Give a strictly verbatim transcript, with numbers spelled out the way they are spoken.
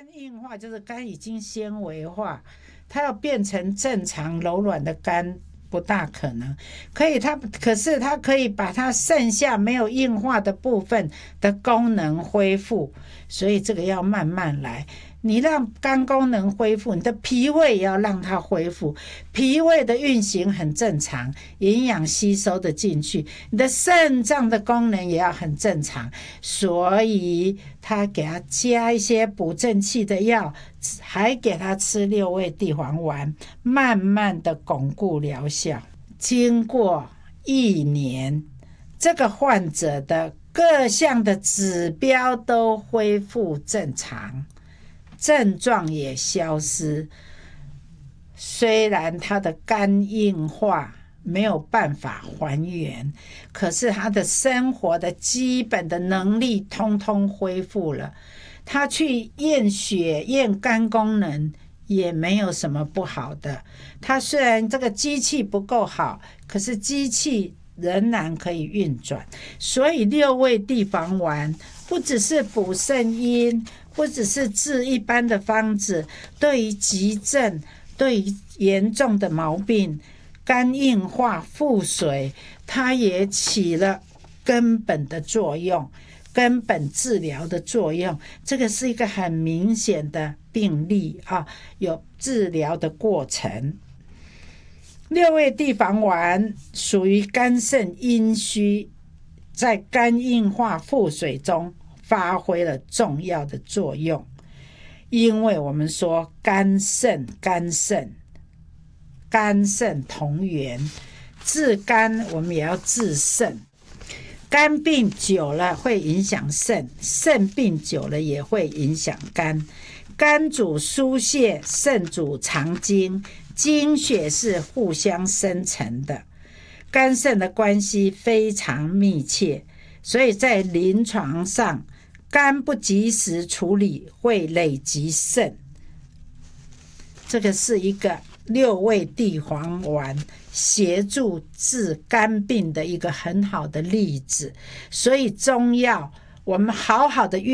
肝硬化就是肝已经纤维化，它要变成正常柔软的肝不大可能。可以它可是它可以把它剩下没有硬化的部分的功能恢复，所以这个要慢慢来。你让肝功能恢复，你的脾胃也要让它恢复，脾胃的运行很正常，营养吸收的进去，你的肾脏的功能也要很正常，所以他给他加一些补正气的药，还给他吃六味地黄丸，慢慢的巩固疗效。经过一年，这个患者的各项的指标都恢复正常，症状也消失。虽然他的肝硬化没有办法还原，可是他的生活的基本的能力通通恢复了。他去验血验肝功能也没有什么不好的。他虽然这个机器不够好，可是机器仍然可以运转。所以六味地黄丸不只是补肾阴，不只是治一般的方子，对于急症，对于严重的毛病，肝硬化腹水，它也起了根本的作用，根本治疗的作用。这个是一个很明显的病例啊，有治疗的过程。六味地黄丸属于肝肾阴虚，在肝硬化腹水中发挥了重要的作用。因为我们说肝肾肝肾肝肾同源，治肝我们也要治肾。肝病久了会影响肾，肾病久了也会影响肝。肝主疏泄，肾主藏精，精血是互相生成的，肝肾的关系非常密切，所以在临床上，肝不及时处理会累积肾。这个是一个六味地黄丸协助治肝病的一个很好的例子。所以中药我们好好的运